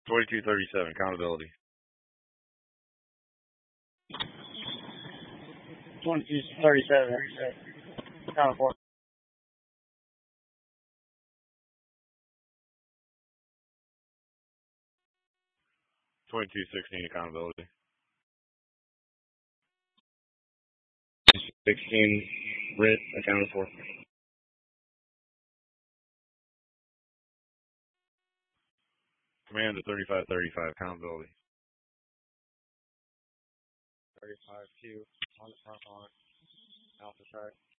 2237, accountability. 2237, count 4. 2216, accountability. 16, writ, accounted for. Command to 3535, accountability. 35-2, on the front line, Alpha Strike.